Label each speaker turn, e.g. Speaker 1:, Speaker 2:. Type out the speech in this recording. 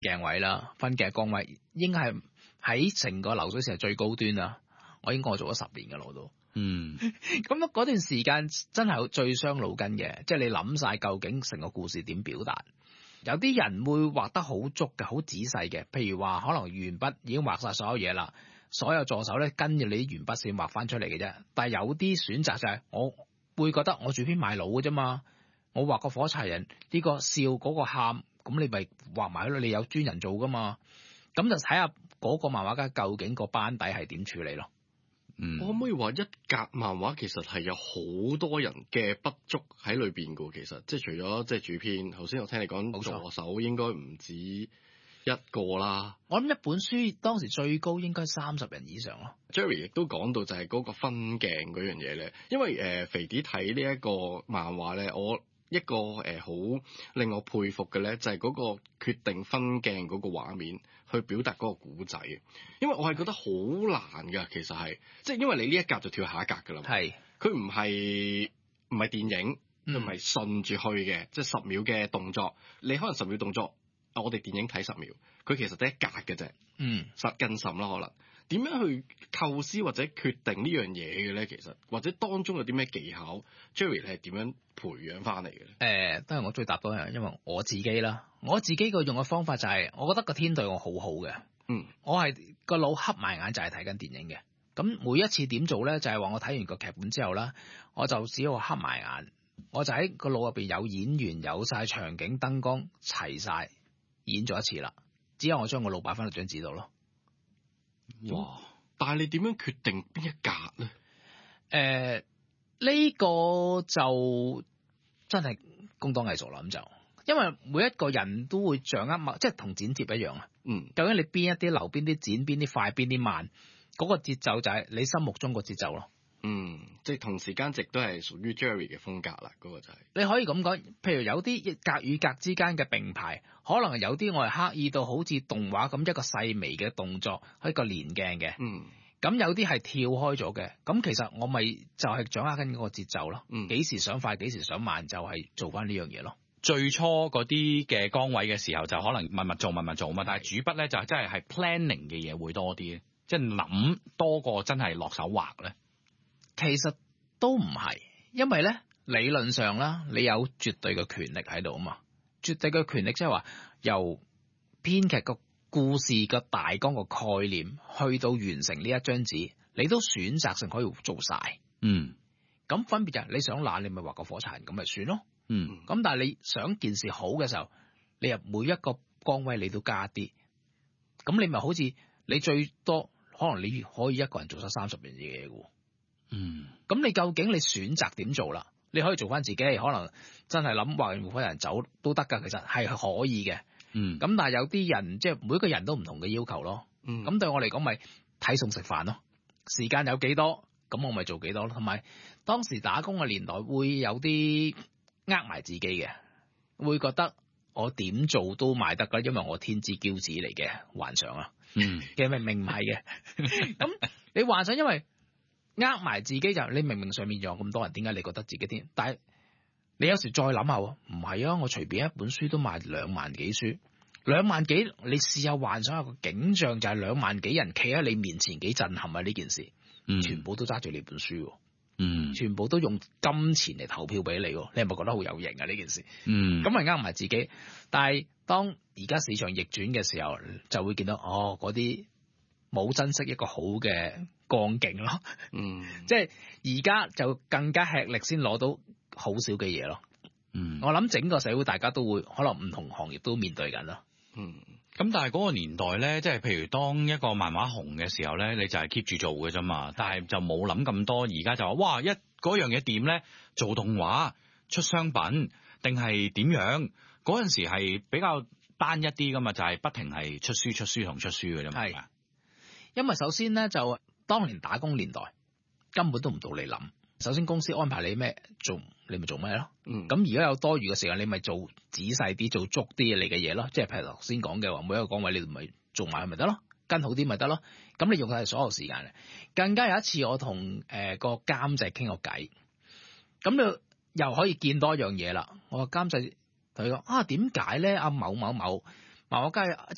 Speaker 1: 鏡位啦，分鏡崗位應該係喺成個流水線係最高端啦。我應該做咗10年㗎啦，我都。咁嗰段時間真係最傷腦筋嘅，即係你諗晒究竟成個故事點表達。有啲人會畫得好足嘅，好仔細嘅。譬如話，可能鉛筆已經畫晒所有嘢啦，所有助手咧跟住你啲鉛筆線畫翻出嚟嘅啫。但係有啲選擇就係，我會覺得我住邊賣腦嘅啫嘛。我畫個火柴人，呢個笑嗰個喊，咁你咪畫埋咯。你有專人做噶嘛？咁就睇下嗰個漫畫家究竟個班底係點處理咯。
Speaker 2: 我可唔可以話一格漫畫其實係有好多人嘅不足喺裏邊㗎？其實即係除咗即係主編，頭先我聽你講助手應該唔止一個啦。
Speaker 1: 我諗一本書當時最高應該30人以上咯。
Speaker 2: Jerry 亦都講到就係嗰個分鏡嗰樣嘢咧，因為肥啲睇呢一個漫畫咧，我一個好令我佩服嘅咧，就係嗰個決定分鏡嗰個畫面去表達嗰個古仔。因為我係覺得好難㗎，其實係即係因為你呢一格就跳下一格㗎啦嘛。係佢唔係電影，佢唔係順住去嘅，即係10秒嘅動作。你可能10秒動作，我哋電影睇10秒，佢其實得一格嘅啫。更甚啦，可能點樣去構思或者決定呢樣嘢嘅咧？其實或者當中有啲咩技巧 ，Jerry 你係點樣培養翻嚟嘅咧？
Speaker 1: 都係我最答到嘅，因為我自己啦，我自己個用嘅方法就係，我覺得個天對我好好嘅。我係個腦瞌埋眼就係睇緊電影嘅。咁每一次點做咧，就係話我睇完個劇本之後啦，我就只要瞌埋眼，我就喺個腦入邊有演員、有晒場景、燈光齊晒，演咗一次啦。只有我將個腦擺翻到張紙度咯。
Speaker 2: 哇！但係你點樣決定邊一格咧？
Speaker 1: 呢個就真係工多藝熟啦。咁就因為每一個人都會掌握即係同剪接一樣啊。究竟你邊一啲留邊啲剪邊啲快邊啲慢，嗰個節奏就係你心目中個節奏咯。
Speaker 2: 即係同時間值都係屬於 Jerry 嘅風格啦。嗰個就係
Speaker 1: 你可以咁講，譬如有啲格與格之間嘅並排，可能有啲我係刻意到好似動畫咁一個細微嘅動作，一個連鏡嘅。咁有啲係跳開咗嘅，咁其實我咪就係掌握緊嗰個節奏咯。幾時想快，幾時想慢，就係做翻呢樣嘢咯。
Speaker 3: 最初嗰啲嘅崗位嘅時候，就可能密密做嘛，但係主筆咧就真係 planning 嘅嘢會多啲，即係諗多過真係落手畫咧。
Speaker 1: 其實都唔係，因為咧理論上啦，你有絕對嘅權力喺度啊嘛。絕對嘅權力即係話由編劇個故事個大綱個概念去到完成呢一張紙，你都選擇性可以做晒。咁分別就係你想懶，你咪畫個火柴人咁咪算咯。咁但係你想件事好嘅時候，你入每一個崗位你都加啲，咁你咪好似你最多可能你可以一個人做晒30樣嘢嘅。咁你究竟你選擇點做啦？你可以做翻自己，可能真係諗畫完火柴人走都得噶，其實係可以嘅。咁但係有啲人即係每個人都唔同嘅要求咯。咁對我嚟講咪睇餸食飯咯，時間有幾多，咁我咪做幾多咯。同埋當時打工嘅年代會有啲呃埋自己嘅，會覺得我點做都賣得噶，因為我天之驕子嚟嘅幻想啊。其實明明唔係嘅。咁你幻想因為呃埋自己就你明明上面有咁多人，點解你覺得自己添？但係你有時再諗下，唔係啊！我隨便一本書都賣2萬幾書，2萬幾，你試下幻想下個景象，就係2萬幾人企喺你面前，幾震撼啊！呢件事，全部都揸住你本書，全部都用金錢嚟投票俾你，你係咪覺得好有型啊？呢件事，咁咪呃埋自己。但係當而家市場逆轉嘅時候，就會見到嗰啲冇珍惜一個好嘅光景咯。即係而家就更加吃力先攞到好少嘅嘢咯。我諗整個社會大家都會可能唔同行業都面對緊咯。
Speaker 3: 咁但係嗰個年代咧，即係譬如當一個漫畫紅嘅時候咧，你就係 keep 住做嘅啫嘛。但係就冇諗咁多。而家就話哇，嗰樣嘢點咧？做動畫出商品定係點樣？嗰陣時係比較單一啲噶嘛，就係不停係出書同出書嘅啫嘛。係，
Speaker 1: 因為首先咧就當年打工年代根本都唔到你諗。首先公司安排你咩做，你咪做咩咯。咁而家有多餘嘅時間，你咪做仔細啲、做足啲你嘅嘢咯。即係譬如頭先講嘅話，每一個崗位你咪做埋咪得咯，跟好啲咪得咯。咁你用晒所有時間嘅。更加有一次我同個監製傾個偈，咁你又可以見多一樣嘢啦。我個監製同佢講點解咧？阿某某某漫畫家